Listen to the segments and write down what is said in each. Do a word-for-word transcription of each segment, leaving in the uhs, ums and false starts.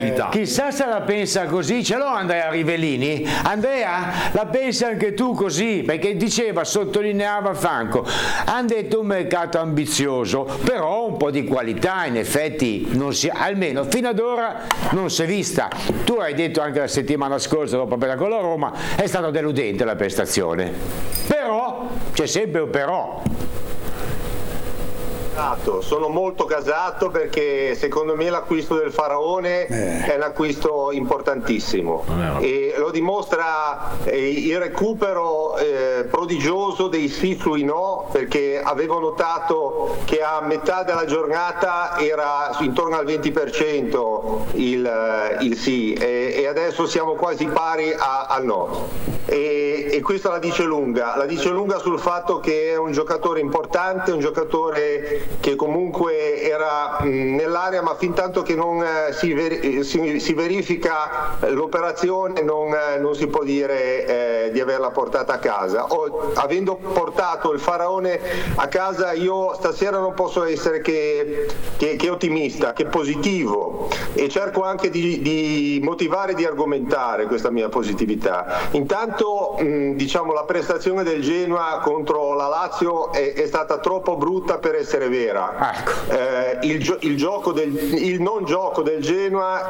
Eh, chissà se la pensa così, ce l'ho Andrea Rivellini? Andrea, la pensi anche tu così? Perché diceva, sottolineava Franco, hanno detto un mercato ambizioso, però un po' di qualità in effetti non si, almeno fino ad ora non si è vista. Tu hai detto anche la settimana scorsa, dopo quella con la Roma, è stata deludente la prestazione, però c'è sempre un però. Sono molto gasato perché secondo me l'acquisto del Faraone eh. è un acquisto importantissimo eh. e lo dimostra eh, il recupero eh, prodigioso dei sì sui no, perché avevo notato che a metà della giornata era intorno al venti per cento il, il sì e, e adesso siamo quasi pari a, al no e, e questo la dice lunga, la dice lunga sul fatto che è un giocatore importante, un giocatore che comunque era mh, nell'area, ma fin tanto che non eh, si, veri- si, si verifica l'operazione non, eh, non si può dire eh, di averla portata a casa. O, avendo portato il Faraone a casa, io stasera non posso essere che, che, che ottimista, che positivo, e cerco anche di, di motivare, di argomentare questa mia positività. Intanto mh, diciamo la prestazione del Genoa contro la Lazio è, è stata troppo brutta per essere vera. Ecco. Eh, il, gio- il, gioco del, il non gioco del Genoa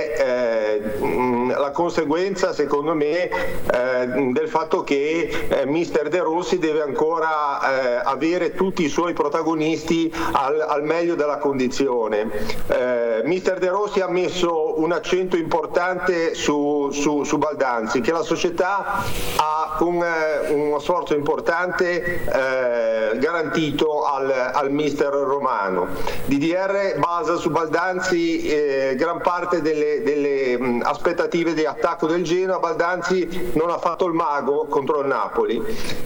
è eh, mh, la conseguenza, secondo me, eh, del fatto che eh, mister De Rossi deve ancora eh, avere tutti i suoi protagonisti al, al meglio della condizione. Eh, mister De Rossi ha messo un accento importante su, su, su Baldanzi, che la società ha con eh, uno sforzo importante eh, garantito al, al mister Romano. D D R basa su Baldanzi eh, gran parte delle, delle mh, aspettative di attacco del Genoa. Baldanzi non ha fatto il mago contro il Napoli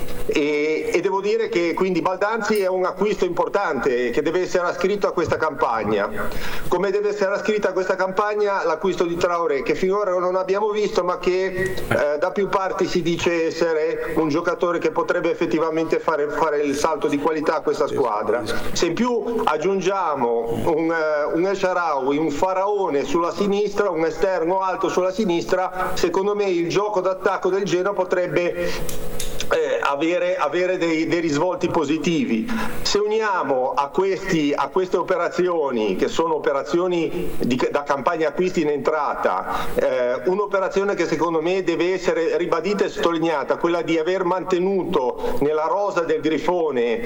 e, e devo dire che quindi Baldanzi è un acquisto importante che deve essere ascritto a questa campagna, come deve essere ascritta a questa campagna l'acquisto di Traoré, che finora non abbiamo visto ma che eh, da più parti si dice essere un giocatore che potrebbe effettivamente fare, fare il salto di qualità a questa squadra. Se in più aggiungiamo un, uh, un El Shaarawy, un Faraone sulla sinistra, un esterno alto sulla sinistra, secondo me il gioco d'attacco del Genoa potrebbe Eh, avere, avere dei, dei risvolti positivi. Se uniamo a, questi, a queste operazioni, che sono operazioni di, da campagna acquisti in entrata, eh, un'operazione che secondo me deve essere ribadita e sottolineata, quella di aver mantenuto nella rosa del Grifone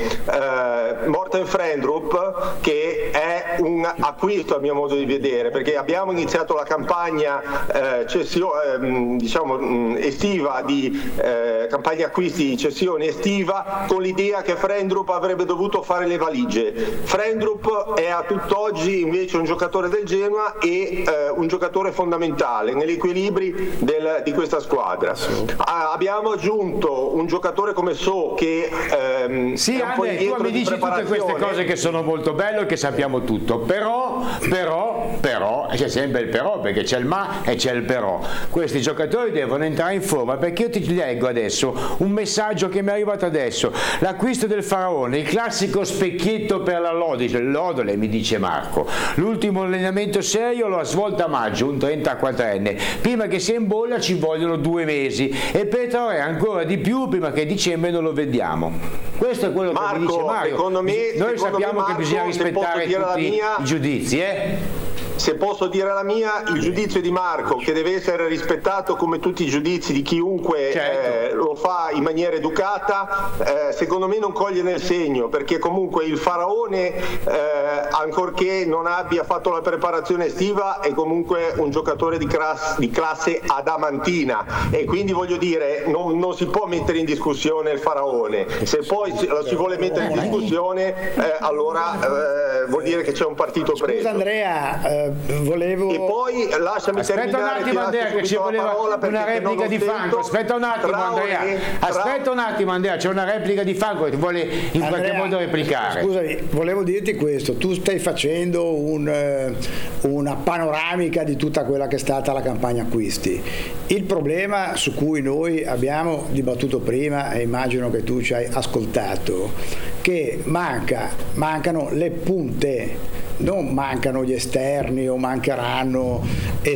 eh, Morten Frendrup, che è un acquisto a mio modo di vedere, perché abbiamo iniziato la campagna eh, cessio, eh, diciamo, mh, estiva di eh, campagna acquisti di cessione estiva con l'idea che Frendrup avrebbe dovuto fare le valigie. Frendrup è a tutt'oggi invece un giocatore del Genoa e eh, un giocatore fondamentale negli equilibri del, di questa squadra. Ah, abbiamo aggiunto un giocatore come So che ehm, sì, è un po' Andre, tu mi dici tutte queste cose che sono molto belle e che sappiamo tutto, però però però c'è sempre il però, perché c'è il ma e c'è il però. Questi giocatori devono entrare in forma, perché io ti leggo adesso un messaggio che mi è arrivato adesso: l'acquisto del Faraone, il classico specchietto per la Lodole, Lodole, mi dice Marco, l'ultimo allenamento serio lo ha svolto a maggio, un trentaquattrenne, prima che sia in bolla ci vogliono due mesi e per Traoré ancora di più, prima che dicembre non lo vediamo. Questo è quello Marco, che mi dice Mario. Secondo me, noi secondo sappiamo me, Marco, che bisogna rispettare tutti mia... i giudizi, eh? Se posso dire la mia, il giudizio di Marco, che deve essere rispettato come tutti i giudizi di chiunque certo. eh, lo fa in maniera educata, eh, secondo me non coglie nel segno, perché comunque il Faraone, eh, ancorché non abbia fatto la preparazione estiva, è comunque un giocatore di, class- di classe adamantina, e quindi voglio dire non, non si può mettere in discussione il Faraone. Se poi si, si vuole mettere in discussione, eh, allora eh, vuol dire che c'è un partito preso. Scusa Andrea, eh, volevo... E poi lasciami aspetta terminare, un attimo Andrea, che ci voleva una replica di Franco. Aspetta un attimo Andrea, aspetta un attimo Andrea, c'è una replica di Franco che ti vuole in Andrea, qualche modo replicare. Scusami, volevo dirti questo: tu stai facendo un, una panoramica di tutta quella che è stata la campagna acquisti. Il problema su cui noi abbiamo dibattuto prima, e immagino che tu ci hai ascoltato, che manca, mancano le punte, non mancano gli esterni o mancheranno